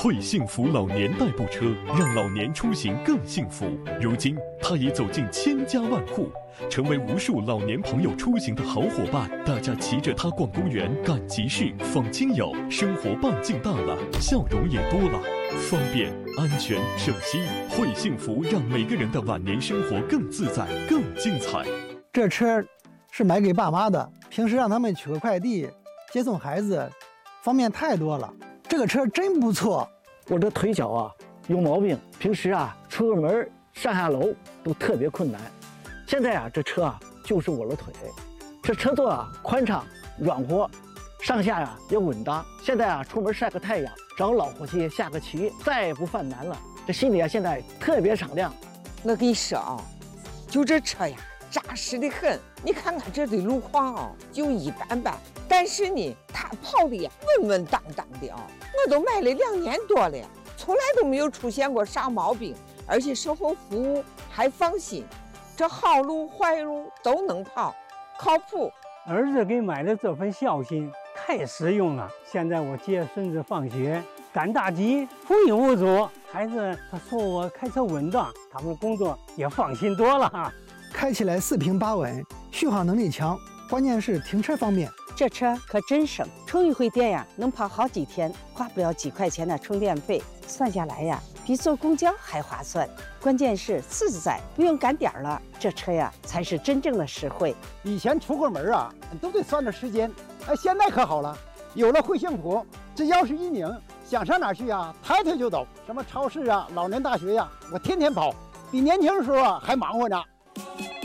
惠幸福老年代步车，让老年出行更幸福。如今，它已走进千家万户，成为无数老年朋友出行的好伙伴。大家骑着它逛公园、赶集市、访亲友，生活半径大了，笑容也多了。方便、安全、省心，惠幸福让每个人的晚年生活更自在、更精彩。 这车是买给爸妈的，平时让他们取个快递、接送孩子，方便太多了。这个车真不错。 我这腿脚啊有毛病，平时啊出个门上下楼都特别困难。现在啊这车啊就是我的腿，这车座啊宽敞软和，上下呀也稳当。现在啊出门晒个太阳，找老伙计下个棋，再也不犯难了。这心里啊现在特别敞亮。 我跟你说啊，就这车呀扎实的很。你看看这的路况啊就一般般，但是呢它跑的呀稳稳当当的啊。我都买了2年多了，从来都没有出现过啥毛病，而且售后服务还放心，这好路坏路都能跑，靠谱。 儿子给买的这份孝心太实用了。现在我接孙子放学赶大集无影无阻，孩子他说我开车稳当，他们工作也放心多了。 开起来4平8稳，续航能力强，关键是停车方便。 这车可真省，充一回电呀，能跑好几天，花不了几块钱的充电费，算下来呀，比坐公交还划算。关键是自在，不用赶点了，这车呀才是真正的实惠。 以前出个门啊，都得算着时间，现在可好了，有了惠幸福，只要是一拧，想上哪儿去啊，抬腿就走。什么超市啊、老年大学呀，我天天跑，比年轻的时候啊还忙活呢。